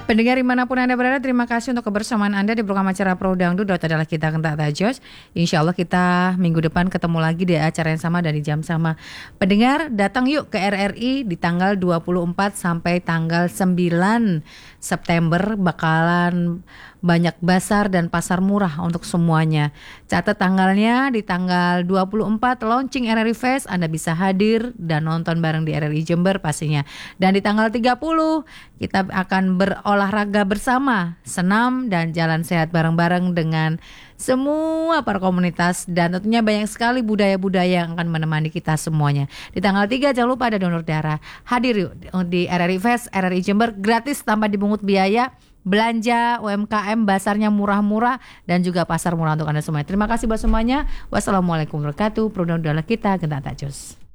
Pendengar dimanapun Anda berada, terima kasih untuk kebersamaan Anda di program acara Pro Dangdut adalah kita Kentak Tajos. Insya Allah kita minggu depan ketemu lagi di acara yang sama dan di jam sama. Pendengar, datang yuk ke RRI di tanggal 24 sampai tanggal 9 September, bakalan banyak bazar dan pasar murah untuk semuanya. Catat tanggalnya, di tanggal 24 launching RRI Fest, Anda bisa hadir dan nonton bareng di RRI Jember pastinya. Dan di tanggal 30 kita akan berolahraga bersama, senam dan jalan sehat bareng-bareng dengan semua para komunitas, dan tentunya banyak sekali budaya-budaya yang akan menemani kita semuanya. Di tanggal 3 jangan lupa ada donor darah. Hadir yuk di RRI Fest, RRI Jember, gratis tanpa dipungut biaya. Belanja UMKM, basarnya murah-murah dan juga pasar murah untuk Anda semua. Terima kasih buat semuanya. Wassalamualaikum warahmatullahi wabarakatuh. Produk kita Kentak Tajos.